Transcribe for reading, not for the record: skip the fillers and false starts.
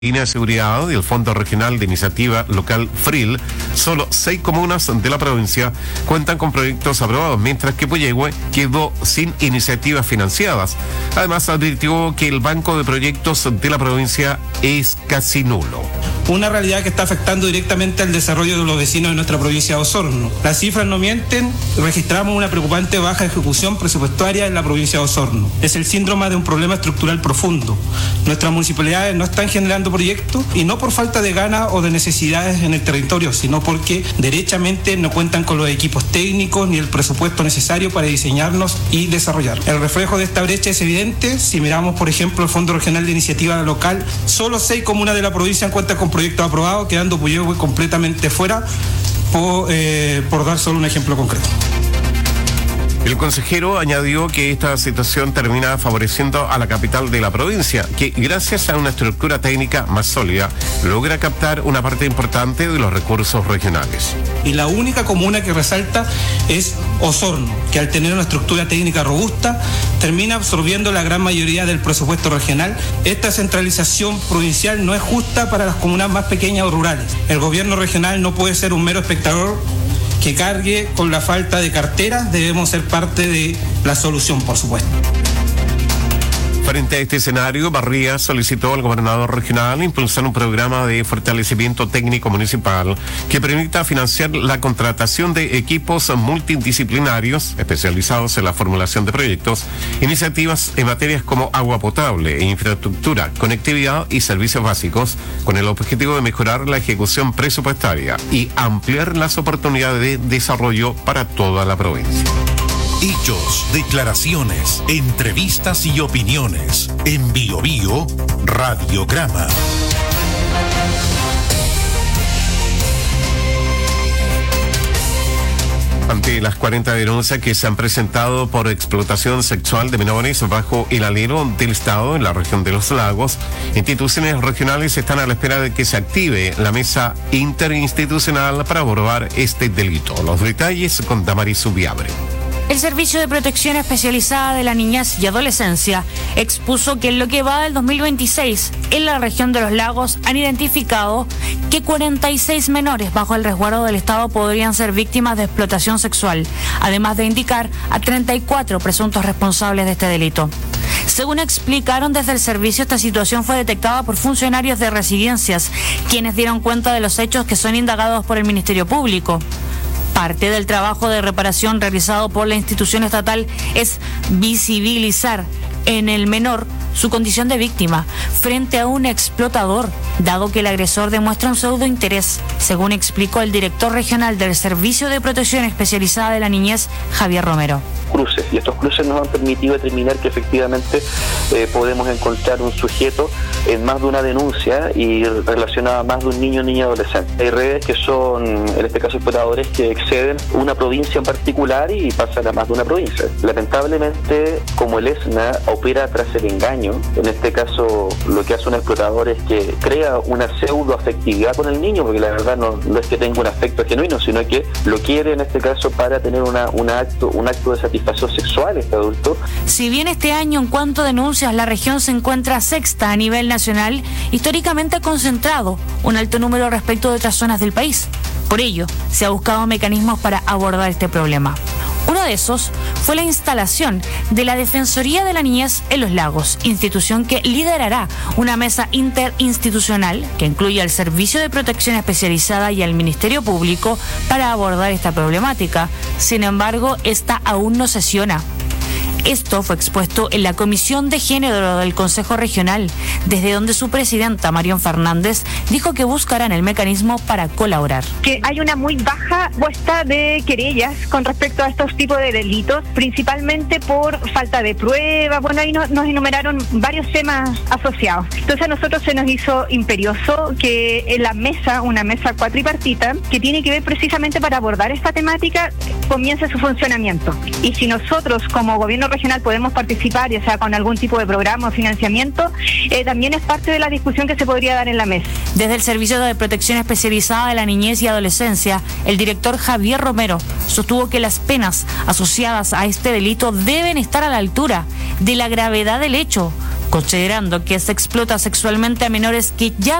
Línea de Seguridad y el Fondo Regional de Iniciativa Local FRIL, solo 6 comunas de la provincia cuentan con proyectos aprobados, mientras que Puyehue quedó sin iniciativas financiadas. Además, advirtió que el banco de proyectos de la provincia es casi nulo. Una realidad que está afectando directamente al desarrollo de los vecinos de nuestra provincia de Osorno. Las cifras no mienten, registramos una preocupante baja ejecución presupuestaria en la provincia de Osorno. Es el síndrome de un problema estructural profundo. Nuestras municipalidades no están generando proyectos y no por falta de ganas o de necesidades en el territorio, sino porque derechamente no cuentan con los equipos técnicos ni el presupuesto necesario para diseñarlos y desarrollar. El reflejo de esta brecha es evidente si miramos, por ejemplo, el Fondo Regional de Iniciativa Local. Solo 6 comunas de la provincia cuentan con proyectos aprobados, quedando Puyehue completamente fuera, por dar solo un ejemplo concreto. El consejero añadió que esta situación termina favoreciendo a la capital de la provincia, que gracias a una estructura técnica más sólida, logra captar una parte importante de los recursos regionales. Y la única comuna que resalta es Osorno, que al tener una estructura técnica robusta, termina absorbiendo la gran mayoría del presupuesto regional. Esta centralización provincial no es justa para las comunas más pequeñas o rurales. El gobierno regional no puede ser un mero espectador que cargue con la falta de carteras. Debemos ser parte de la solución, por supuesto. Frente a este escenario, Barría solicitó al gobernador regional impulsar un programa de fortalecimiento técnico municipal que permita financiar la contratación de equipos multidisciplinarios especializados en la formulación de proyectos, iniciativas en materias como agua potable e infraestructura, conectividad y servicios básicos, con el objetivo de mejorar la ejecución presupuestaria y ampliar las oportunidades de desarrollo para toda la provincia. Hechos, declaraciones, entrevistas y opiniones. En Bio Bio, Radiograma. Ante las 40 denuncias que se han presentado por explotación sexual de menores bajo el alero del Estado en la región de Los Lagos, instituciones regionales están a la espera de que se active la mesa interinstitucional para abordar este delito. Los detalles con Damaris Subiabre. El Servicio de Protección Especializada de la Niñez y Adolescencia expuso que en lo que va del 2026, en la región de Los Lagos han identificado que 46 menores bajo el resguardo del Estado podrían ser víctimas de explotación sexual, además de indicar a 34 presuntos responsables de este delito. Según explicaron desde el servicio, esta situación fue detectada por funcionarios de residencias, quienes dieron cuenta de los hechos que son indagados por el Ministerio Público. Parte del trabajo de reparación realizado por la institución estatal es visibilizar en el menor su condición de víctima frente a un explotador, dado que el agresor demuestra un pseudo interés, según explicó el director regional del Servicio de Protección Especializada de la Niñez, Javier Romero. Cruces, y estos cruces nos han permitido determinar que efectivamente podemos encontrar un sujeto en más de una denuncia y relacionada a más de un niño o niña adolescente. Hay redes que son, en este caso, exploradores que exceden una provincia en particular y pasan a más de una provincia. Lamentablemente, como el ESNA opera tras el engaño, en este caso lo que hace un explotador es que crea una pseudo afectividad con el niño, porque la verdad no es que tenga un afecto genuino, sino que lo quiere en este caso para tener un acto de satisfacción sexual este adulto. Si bien este año en cuanto a denuncias la región se encuentra sexta a nivel nacional, históricamente ha concentrado un alto número respecto de otras zonas del país. Por ello, se ha buscado mecanismos para abordar este problema. Uno de esos fue la instalación de la Defensoría de la Niñez en Los Lagos, institución que liderará una mesa interinstitucional que incluye al Servicio de Protección Especializada y al Ministerio Público para abordar esta problemática. Sin embargo, esta aún no sesiona. Esto fue expuesto en la Comisión de Género del Consejo Regional, desde donde su presidenta, Marión Fernández, dijo que buscarán el mecanismo para colaborar. Que hay una muy baja puesta de querellas con respecto a estos tipos de delitos, principalmente por falta de pruebas. Bueno, ahí nos enumeraron varios temas asociados. Entonces a nosotros se nos hizo imperioso que en la mesa, una mesa cuatripartita, que tiene que ver precisamente para abordar esta temática, comience su funcionamiento. Y si nosotros como gobierno regional podemos participar, ya sea con algún tipo de programa o financiamiento, también es parte de la discusión que se podría dar en la mesa. Desde el Servicio de Protección Especializada de la Niñez y Adolescencia, el director Javier Romero sostuvo que las penas asociadas a este delito deben estar a la altura de la gravedad del hecho, considerando que se explota sexualmente a menores que ya